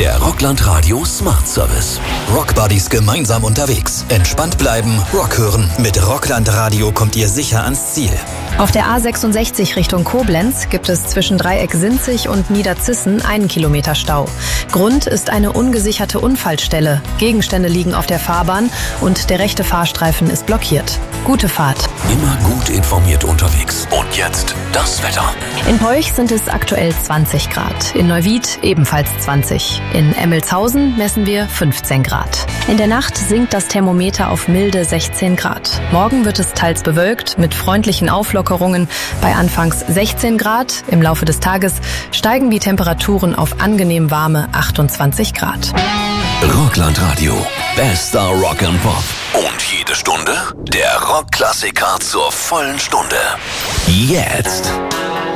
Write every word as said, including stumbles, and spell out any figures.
Der Rockland Radio Smart Service. Rockbuddies gemeinsam unterwegs. Entspannt bleiben, Rock hören. Mit Rockland Radio kommt ihr sicher ans Ziel. Auf der A sechsundsechzig Richtung Koblenz gibt es zwischen Dreieck-Sinzig und Niederzissen einen Kilometer Stau. Grund ist eine ungesicherte Unfallstelle. Gegenstände liegen auf der Fahrbahn und der rechte Fahrstreifen ist blockiert. Gute Fahrt. Immer gut informiert unterwegs. Und jetzt das Wetter. In Peuch sind es aktuell zwanzig Grad. In Neuwied ebenfalls zwanzig. In Emmelshausen messen wir fünfzehn Grad. In der Nacht sinkt das Thermometer auf milde sechzehn Grad. Morgen wird es teils bewölkt mit freundlichen Auflockerungen bei anfangs sechzehn Grad. Im Laufe des Tages steigen die Temperaturen auf angenehm warme achtundzwanzig Grad. Rockland Radio. Bester Rock and Pop. Und jede Stunde der Rockklassiker zur vollen Stunde. Jetzt.